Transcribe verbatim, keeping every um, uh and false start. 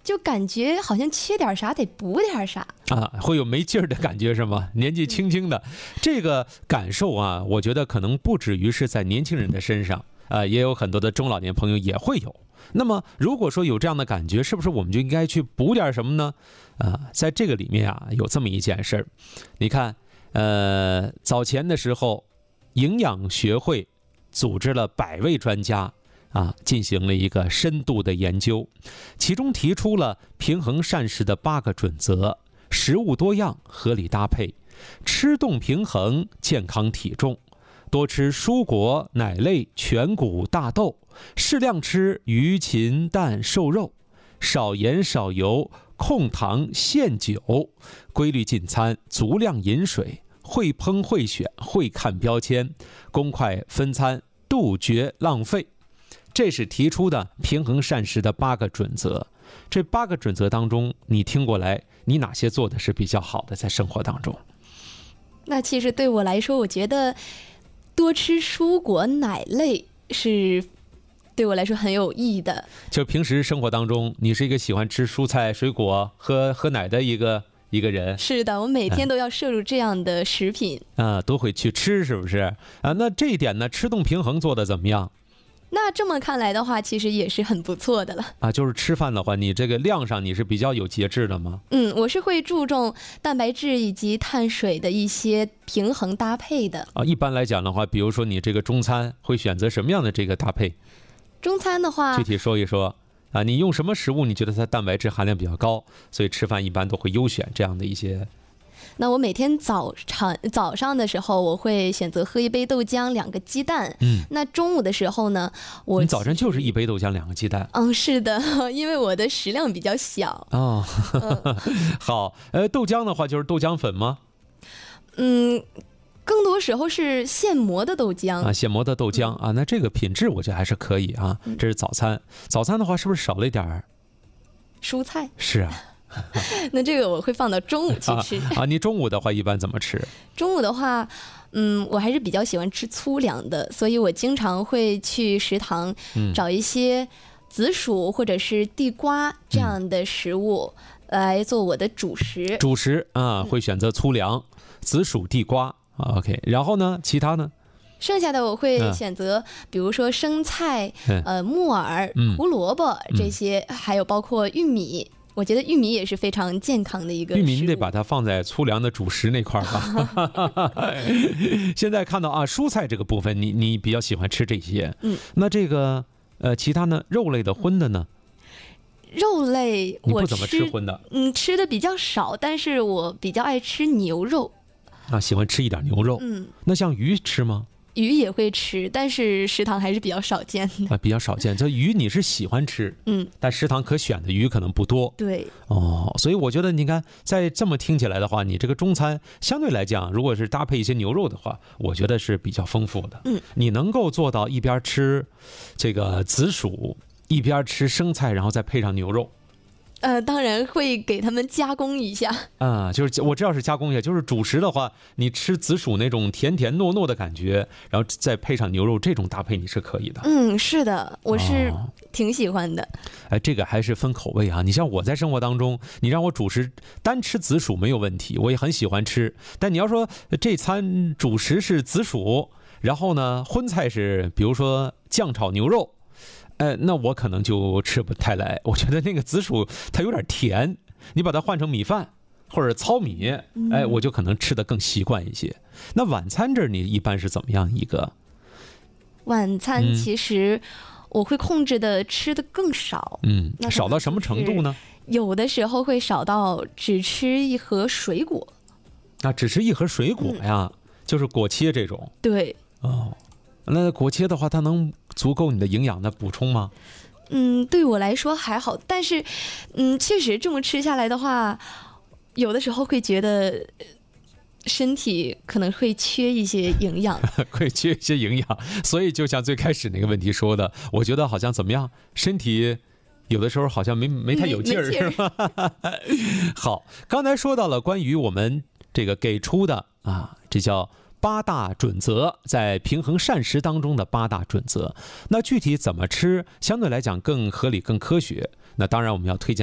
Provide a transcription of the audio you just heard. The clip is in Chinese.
就感觉好像缺点啥得补点啥啊，会有没劲儿的感觉是吗？年纪轻轻的，这个感受啊，我觉得可能不止于是在年轻人的身上，呃，也有很多的中老年朋友也会有。那么如果说有这样的感觉，是不是我们就应该去补点什么呢？呃，在这个里面啊，有这么一件事儿，你看，呃，早前的时候，营养学会组织了百位专家啊，进行了一个深度的研究，其中提出了平衡膳食的八个准则：食物多样、合理搭配，吃动平衡、健康体重，多吃蔬果、奶类、全谷、大豆，适量吃鱼、禽、蛋、瘦肉，少盐少油，控糖限酒，规律进餐，足量饮水，会烹会选，会看标签，公筷分餐，杜绝浪费。这是提出的平衡膳食的八个准则。这八个准则当中，你听过来，你哪些做的是比较好的在生活当中？ 那其实对我来说，我觉得多吃蔬果奶类是对我来说很有意义的。 就平时生活当中，你是一个喜欢吃蔬菜水果喝喝奶的一个一个人。 是的，我每天都要摄入这样的食品啊、嗯，都会去吃，是不是啊？那这一点呢，吃动平衡做的怎么样？ 那这么看来的话，其实也是很不错的了啊。就是吃饭的话，你这个量上你是比较有节制的吗？ 嗯，我是会注重蛋白质以及碳水的一些平衡搭配的啊。一般来讲的话，比如说你这个中餐会选择什么样的这个搭配？ 中餐的话， 具体说一说啊。你用什么食物你觉得它蛋白质含量比较高，所以吃饭一般都会优选这样的一些。 那我每天早上早上的时候，我会选择喝一杯豆浆，两个鸡蛋。 嗯， 那中午的时候呢，我你早晨就是一杯豆浆，两个鸡蛋。 嗯，是的，因为我的食量比较小。 哦，嗯、好，呃，豆浆的话就是豆浆粉吗？ 嗯，更多时候是现磨的豆浆啊，现磨的豆浆、嗯、啊，那这个品质我觉得还是可以啊。这是早餐，早餐的话是不是少了一点蔬菜？ 是啊。 那这个我会放到中午去吃啊, 啊。你中午的话一般怎么吃？ 中午的话，嗯，我还是比较喜欢吃粗粮的，所以我经常会去食堂找一些紫薯或者是地瓜这样的食物来做我的主食。 主食啊，会选择粗粮、紫薯、地瓜。OK， 然后呢，其他呢？ 剩下的我会选择，比如说生菜、 嗯、 呃木耳、 嗯、 胡萝卜这些，嗯、还有包括玉米。我觉得玉米也是非常健康的一个食物。 玉米你得把它放在粗粮的主食那块儿吧。现在看到啊，蔬菜这个部分，你你比较喜欢吃这些。 嗯， 那这个呃，其他呢，肉类的荤的呢？ 肉类我你不怎么吃荤的？ 嗯，吃的比较少，但是我比较爱吃牛肉。 啊，喜欢吃一点牛肉。 嗯， 那像鱼吃吗？ 鱼也会吃，但是食堂还是比较少见的啊，比较少见。这鱼你是喜欢吃， 嗯， 但食堂可选的鱼可能不多。 对， 哦，所以我觉得你看，在这么听起来的话，你这个中餐相对来讲，如果是搭配一些牛肉的话，我觉得是比较丰富的。 嗯， 你能够做到一边吃这个紫薯，一边吃生菜，然后再配上牛肉。 呃，当然会给他们加工一下啊、嗯，就是我知道是加工一下，就是主食的话，你吃紫薯那种甜甜糯糯的感觉，然后再配上牛肉，这种搭配你是可以的。 嗯，是的，我是挺喜欢的。 哦、哎，这个还是分口味啊。你像我在生活当中，你让我主食单吃紫薯没有问题，我也很喜欢吃。但你要说这餐主食是紫薯，然后呢荤菜是比如说酱炒牛肉。哎，那我可能就吃不太来。我觉得那个紫薯它有点甜，你把它换成米饭或者糙米，哎，我就可能吃得更习惯一些。那晚餐这儿你一般是怎么样一个？ 晚餐其实我会控制的吃的更少， 嗯，少到什么程度呢？ 有的时候会少到只吃一盒水果。 啊，只吃一盒水果呀，嗯、就是果切这种。 对。 哦。那果切的话，它能足够你的营养的补充吗？ 嗯，对我来说还好，但是，嗯，确实这么吃下来的话，有的时候会觉得身体可能会缺一些营养， 会缺一些营养。所以就像最开始那个问题说的，我觉得好像怎么样，身体有的时候好像没没太有劲儿，是吧？好，刚才说到了关于我们这个给出的啊，这叫八大准则，在平衡膳食当中的八大准则。那具体怎么吃，相对来讲更合理、更科学。那当然我们要推荐